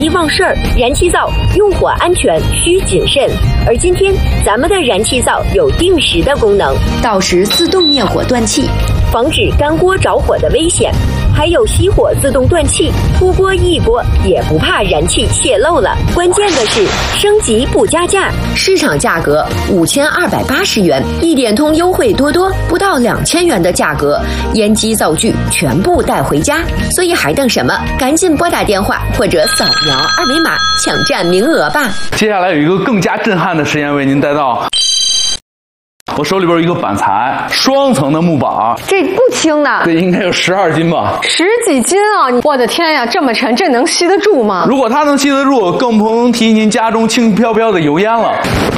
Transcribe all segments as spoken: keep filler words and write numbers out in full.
易忘事儿，燃气灶用火安全需谨慎。而今天咱们的燃气灶有定时的功能， 到时自动灭火断气， 防止干锅着火的危险，还有熄火自动断气，出锅一锅也不怕燃气泄漏了。关键的是升级不加价， 市场价格五千二百八十元，一点通优惠多多，不到两千元的价格，烟机灶具全部带回家。所以还等什么？赶紧拨打电话或者扫描二维码抢占名额吧。 接下来有一个更加震撼的实验为您带到。我手里边有一个板材，双层的木板， 这不轻呢， 这应该有十二斤吧， 十几斤啊！我的天呀，这么沉，这能吸得住吗？ 如果它能吸得住，更不能提您家中轻飘飘的油烟了，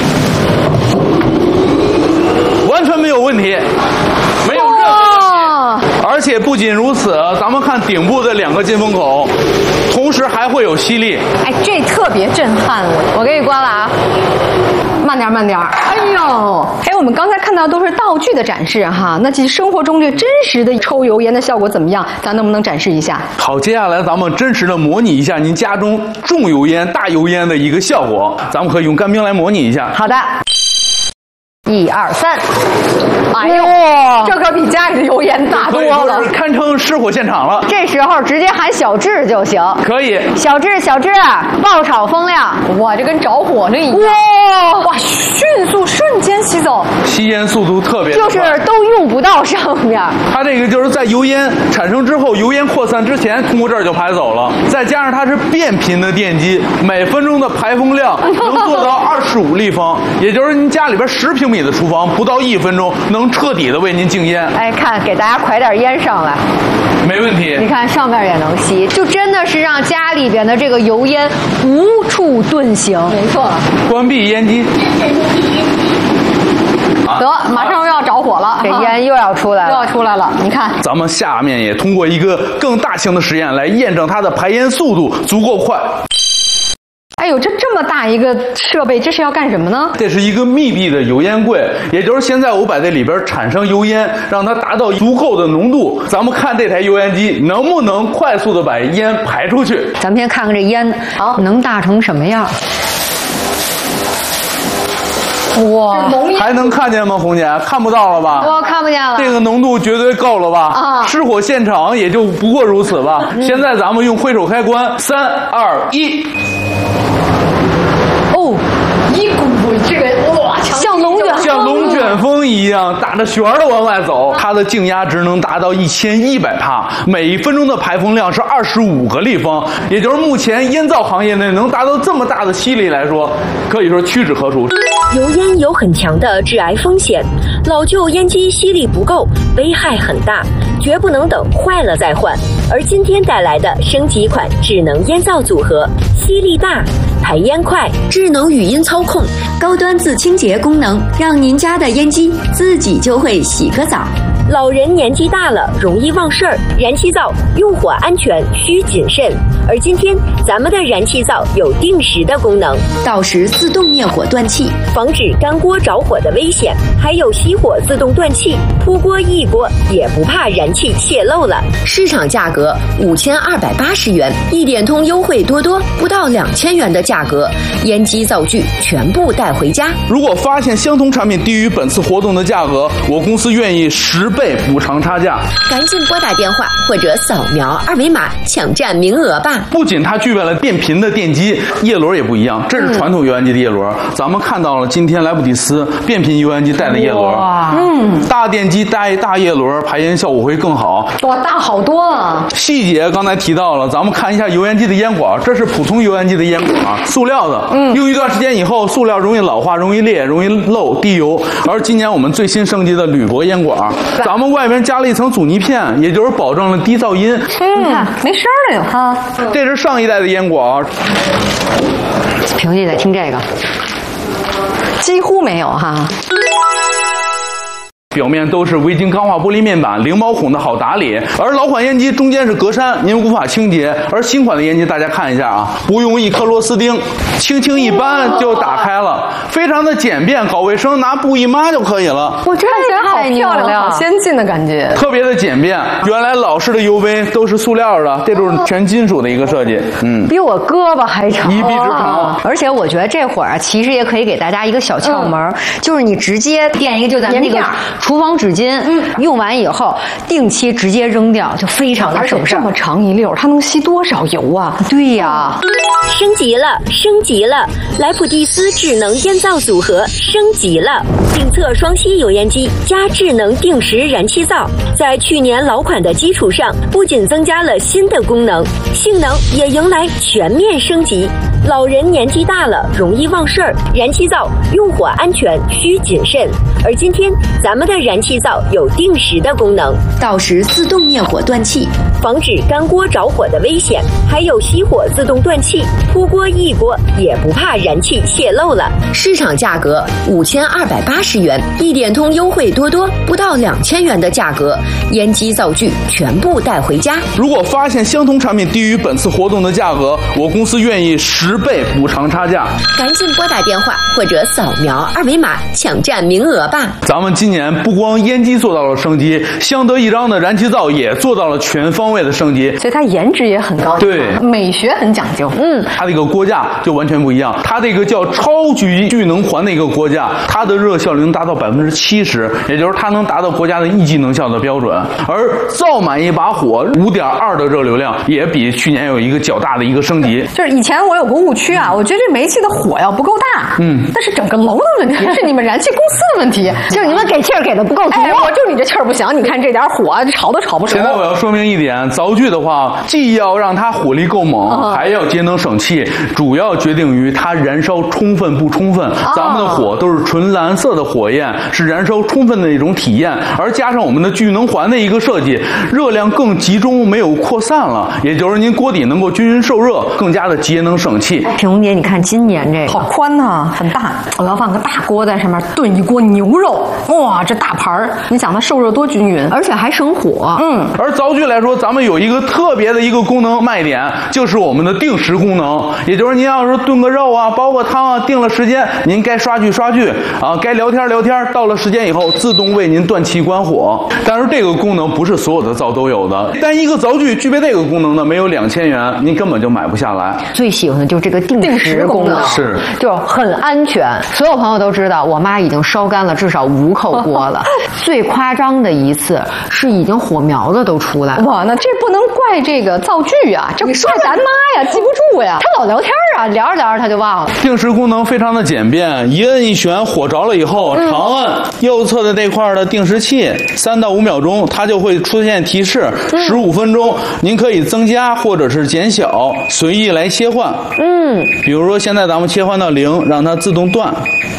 完全没有问题，没有任何问题。而且不仅如此，咱们看顶部的两个进风口，同时还会有吸力。 哎，这特别震撼我，我给你关了啊。慢点，慢点！哎呦，哎，我们刚才看到都是道具的展示哈，那其实生活中这真实的抽油烟的效果怎么样？咱能不能展示一下？ 好，接下来咱们真实的模拟一下您家中重油烟、大油烟的一个效果，咱们可以用干冰来模拟一下。 好的，一二三，哎呦，这可比家里的油烟大多了， 堪称失火现场了。 这时候直接喊小智就行。 可以， 小智，小智，爆炒风量，哇，这跟着火了一样。哇哇，迅速瞬间吸走， 吸烟速度特别快， 就是都用不到上面。 它这个就是在油烟产生之后，油烟扩散之前，通过这儿就排走了。再加上它是变频的电机，每分钟的排风量能做到二十五立方，也就是您家里边十平米的厨房，不到一分钟能彻底的为您净烟。 哎，看，给大家㧟点烟上来， 没问题。 你看上面也能吸，就真的是让家里边的这个油烟无处遁形。没错。 关闭烟机。 得，马上又要着火了，这烟又要出来了，又要出来了。你看， 咱们下面也通过一个更大型的实验来验证它的排烟速度足够快。 哎呦，这这么大一个设备，这是要干什么呢？ 这是一个密闭的油烟柜，也就是现在我把这里边产生油烟，让它达到足够的浓度。咱们看这台油烟机能不能快速的把烟排出去。 咱们先看看这烟，好，能大成什么样？哇， 还能看见吗，红姐？看不到了吧？ 我看不见了。 这个浓度绝对够了吧？啊！失火现场也就不过如此吧。嗯、现在咱们用挥手开关，三二一。 哦，一股这个哇，像龙卷风， 像龙卷风一样打着旋儿的往外走。它的净压值能达到一千一百帕，每一分钟的排风量是二十五个立方，也就是目前烟灶行业内能达到这么大的吸力来说，可以说屈指可数。 油烟有很强的致癌风险，老旧烟机吸力不够，危害很大，绝不能等坏了再换。而今天带来的升级款智能烟灶组合，吸力大，排烟快， 智能语音操控，高端自清洁功能，让您家的烟机自己就会洗个澡。 老人年纪大了，容易忘事儿，燃气灶用火安全需谨慎。而今天咱们的燃气灶有定时的功能， 到时自动灭火断气， 防止干锅着火的危险，还有熄火自动断气，出锅一锅也不怕燃气泄漏了。 市场价格五千二百八十元，一点通优惠多多，不到两千元的价格，烟机灶具全部带回家。 如果发现相同产品低于本次活动的价格，我公司愿意十倍补偿差价。 赶紧拨打电话或者扫描二维码抢占名额吧。 不仅它具备了变频的电机，叶轮也不一样，这是传统油烟机的叶轮，嗯、咱们看到了今天莱布迪斯变频油烟机带的叶轮，嗯，大电机带大叶轮，排烟效果会更好。 哇，大好多啊！ 细节刚才提到了，咱们看一下油烟机的烟管，这是普通油烟机的烟管，塑料的，嗯，用一段时间以后，塑料容易老化、容易裂、容易漏、滴油。而今年我们最新升级的铝箔烟管，咱们外面加了一层阻尼片，也就是保证了低噪音。 嗯，你看没声了有哈。 这是上一代的烟管， 平时得听这个，几乎没有哈。 表面都是微晶钢化玻璃面板，零毛孔的好打理。而老款烟机中间是格栅，您无法清洁。而新款的烟机大家看一下啊，不用一颗螺丝钉，轻轻一扳就打开了，非常的简便，搞卫生拿布一抹就可以了。 我这看起来好漂亮，好先进的感觉， 特别的简便。原来老式的 U V 都是塑料的，这种全金属的一个设计，嗯， 比我胳膊还长， 一臂之长。 而且我觉得这会儿啊，其实也可以给大家一个小窍门，嗯、就是你直接垫一个，就咱们那个厨房纸巾，嗯，用完以后定期直接扔掉，就非常的省事。 这么长一溜，它能吸多少油啊？ 对呀， 升级了，升级了！莱普蒂斯智能烟灶组合升级了，定侧双吸油烟机加智能定时燃气灶，在去年老款的基础上，不仅增加了新的功能，性能也迎来全面升级。老人年纪大了，容易忘事儿，燃气灶用火安全需谨慎。而今天咱们的燃气灶有定时的功能， 到时自动灭火断气， 防止干锅着火的危险，还有熄火自动断气，扑锅易锅也不怕燃气泄漏了。 市场价格五千二百八十元，一点通优惠多多，不到两千元的价格，烟机灶具全部带回家。 如果发现相同产品低于本次活动的价格，我公司愿意十倍补偿差价。 赶紧拨打电话或者扫描二维码抢占名额吧。 咱们今年不光烟机做到了升级，相得益彰的燃气灶也做到了全方位的升级， 所以它颜值也很高， 对， 美学很讲究。 嗯，它的一个锅架就完全不一样，它这个叫超级聚能环的一个锅架，它的热效率能达到百分之七十，也就是它能达到国家的一级能效的标准。而灶满一把火五点二的热流量，也比去年有一个较大的一个升级。 就是以前我有个误区啊，我觉得这煤气的火要不够大，嗯，那是整个楼的问题，是你们燃气公司的问题， 就是你们给气儿给的不够足。 哎，我就你这气儿不行，你看这点火炒都炒不熟。 现在我要说明一点，灶具的话，既要让它火力够猛，嗯、还要节能省气，主要决定于它燃烧充分不充分。哦、咱们的火都是纯蓝色的火焰，是燃烧充分的一种体验，而加上我们的聚能环的一个设计，热量更集中，没有扩散了，也就是您锅底能够均匀受热，更加的节能省气。 品红姐，你看今年这个好宽呐、啊，很大，我要放个大锅在上面炖一锅牛肉，哇，这大盘儿，你想它受热多均匀， 而且还省火。 嗯，而灶具来说，咱们有一个特别的一个功能卖点，就是我们的定时功能，也就是您要是炖个肉啊、煲个汤啊，定了时间，您该刷剧刷剧啊，该聊天聊天，到了时间以后自动为您断气关火。但是这个功能不是所有的灶都有的，但一个灶具具备这个功能呢，没有两千元，您根本就买不下来。 最喜欢的就是这个定时功能， 是就很安全。所有朋友都知道，我妈已经烧干了至少五口锅了。最夸张的一次是已经火苗子都出来了。 哇，那这不能怪这个灶具啊，这怪咱妈呀，记不住呀，她老聊天啊，聊着聊着她就忘了。 定时功能非常的简便，一摁一旋，火着了以后，长摁右侧的这块的定时器，三到五秒钟，它就会出现提示，十五分钟，您可以增加或者是减小，随意来切换。嗯，比如说现在咱们切换到零，让它自动断。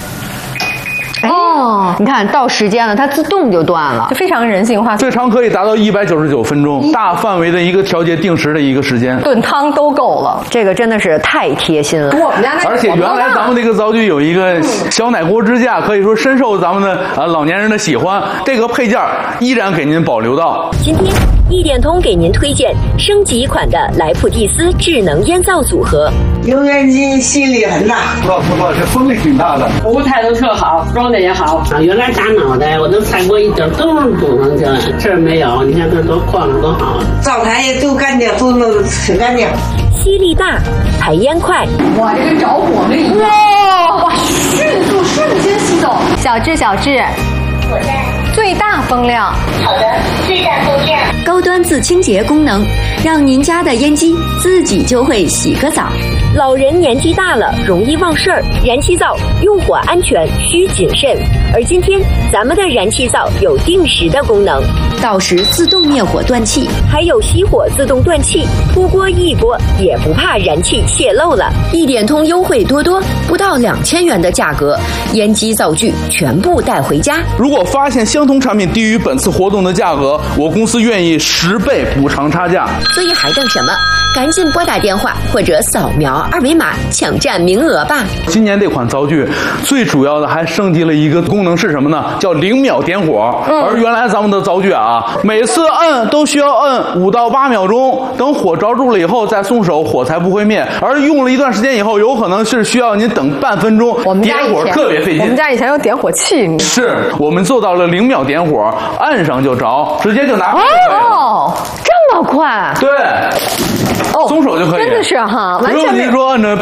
哦，你看到时间了，它自动就断了， 就非常人性化。 最长可以达到一百九十九分钟，大范围的一个调节定时的一个时间， 炖汤都够了。 这个真的是太贴心了。 我们家那而且原来咱们这个灶具有一个小奶锅支架，可以说深受咱们的呃老年人的喜欢。这个配件依然给您保留到今天。一点通给您推荐升级款的莱普蒂斯智能烟灶组合。 油烟机吸力很大， 不错不错，这风力挺大的， 服务态度特好，装的也好。啊，原来大脑袋我都菜锅一点都不能进来，这儿没有，你看这多晃着多好。 灶台也都干净，都弄得挺干净。 吸力大，排烟快。 哇，这跟着火了一样。哇哇，迅速瞬间吸走。小智小智， 我在。 最大风量。 好的，最大风量。 高端自清洁功能，让您家的烟机自己就会洗个澡。 老人年纪大了，容易忘事儿，燃气灶用火安全需谨慎。而今天咱们的燃气灶有定时的功能， 到时自动灭火断气， 还有熄火自动断气，扑锅易锅也不怕燃气泄漏了。 一点通优惠多多，不到两千元的价格，烟机灶具全部带回家。 如果发现相同产品低于本次活动的价格，我公司愿意十倍补偿差价。 所以还等什么？赶紧拨打电话或者扫描二维码抢占名额吧。 今年这款灶具最主要的还升级了一个功功能是什么呢？叫零秒点火。嗯、而原来咱们的灶具啊，每次摁都需要摁五到八秒钟，等火着住了以后再松手，火才不会灭。而用了一段时间以后，有可能是需要您等半分钟， 我们点火特别费劲。 我们家以前有点火器， 是我们做到了零秒点火，按上就着，直接就拿。 哦，这么快？ 对。 哦， 松手就可以， 真的是哈， 完全不用您说按着